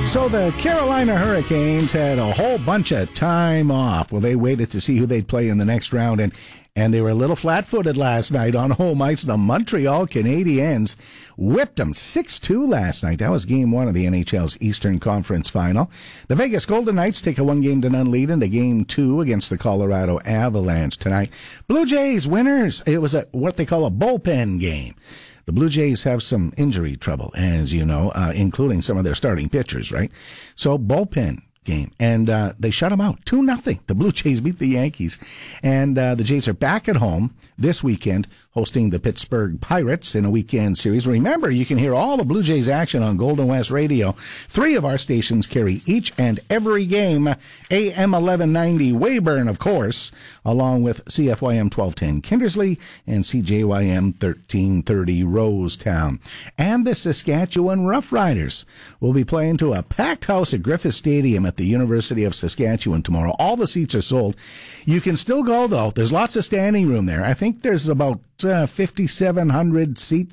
So the Carolina Hurricanes had a whole bunch of time off. Well, they waited to see who they'd play in the next round, and they were a little flat-footed last night on home ice. The Montreal Canadiens whipped them 6-2 last night. That was Game 1 of the NHL's Eastern Conference Final. The Vegas Golden Knights take a 1-0 lead into Game 2 against the Colorado Avalanche tonight. Blue Jays winners. It was what they call a bullpen game. The Blue Jays have some injury trouble, as you know, including some of their starting pitchers, right? So bullpen game, and they shut them out 2-0. The Blue Jays beat the Yankees, and the Jays are back at home this weekend hosting the Pittsburgh Pirates in a weekend series. Remember, you can hear all the Blue Jays action on Golden West Radio. 3 of our stations carry each and every game. AM 1190 Weyburn, of course, along with CFYM 1210 Kindersley and CJYM 1330 Rosetown. And the Saskatchewan Roughriders will be playing to a packed house at Griffith Stadium at the University of Saskatchewan tomorrow. All the seats are sold. You can still go, though. There's lots of standing room there. I think there's about 5,700 seats